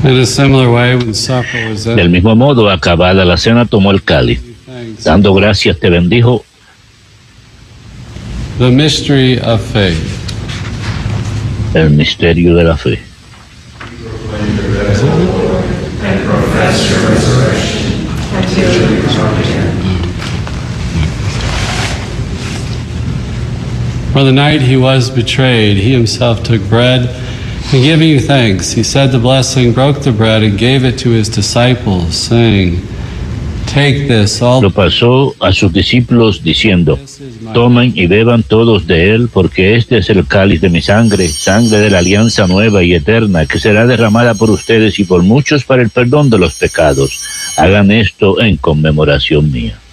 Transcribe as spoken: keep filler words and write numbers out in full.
In a similar way, when supper was Del ended, mismo modo, acabada la cena, tomó el cáliz. Dando gracias, te bendijo. the mystery of faith. El misterio de la fe. For the night he was betrayed, he himself took bread, and giving you thanks, he said the blessing, broke the bread, and gave it to his disciples, saying, Take this, all Lo pasó a sus discípulos diciendo: Tomen y beban todos de él, porque este es el cáliz de mi sangre, sangre de la alianza nueva y eterna, que será derramada por ustedes y por muchos para el perdón de los pecados. Hagan esto en conmemoración mía.